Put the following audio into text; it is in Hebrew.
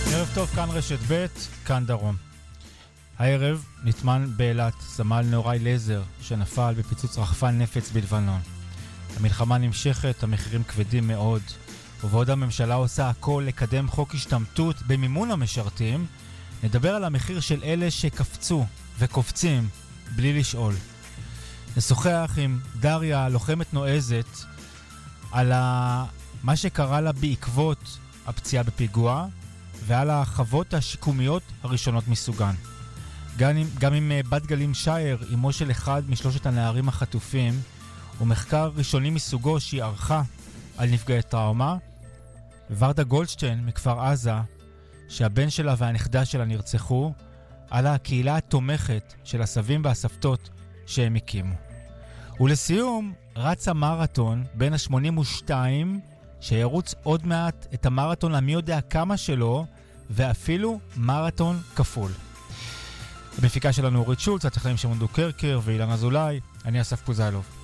ערב טוב, כאן רשת ב', כאן דרום. הערב נטמן באילת סמל נוראי לזר שנפל בפיצוץ רחפן נפץ בלבנון. המלחמה נמשכת, המחירים כבדים מאוד, ובעוד הממשלה עושה הכל לקדם חוק השתמטות במימון המשרתים, נדבר על המחיר של אלה שקפצו וקופצים בלי לשאול. נשוחח עם דריה, לוחמת נועזת, על מה שקרה לה בעקבות הפציעה בפיגוע, ועל החוות השיקומיות הראשונות מסוגן. גם עם בת גלים שייר, אמו של אחד משלושת הנערים החטופים, ומחקר ראשוני מסוגו שהיא ערכה על נפגעי טראומה, ורדה גולדשטיין מכפר עזה, שהבן שלה והנכדה שלה נרצחו, על הקהילה התומכת של הסבים והסבתות שהם הקימו. ולסיום, רצה מרתון בין ה-82, שירוץ עוד מעט את המרתון המי יודע כמה שלו, ואפילו מרתון כפול. המפיקה שלנו אורית שולץ, הטכנאים שמעון דוקרקר ואילן אזולאי, אני אסף פוזיילוב.